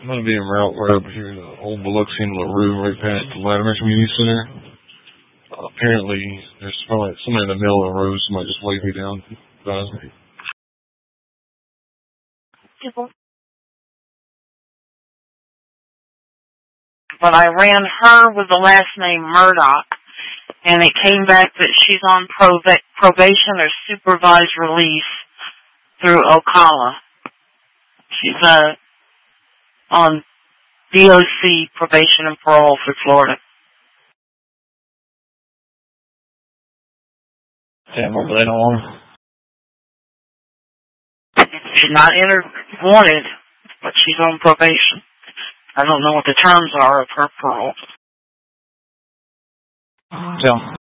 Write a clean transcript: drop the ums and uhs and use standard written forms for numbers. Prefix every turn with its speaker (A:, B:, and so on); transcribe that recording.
A: I'm going to be en route right up here to Old Biloxi and LaRue, right past the Latimer Community Center. Apparently, there's probably somebody in the middle of the road. Somebody just waved me down.
B: But I ran her with the last name Murdoch, and it came back that she's on probation or supervised release through Ocala. She's on DOC, probation and parole for Florida.
A: Damn, what were they on?
B: She's not entered wanted, but she's on probation. I don't know what the terms are of her parole.
A: Yeah.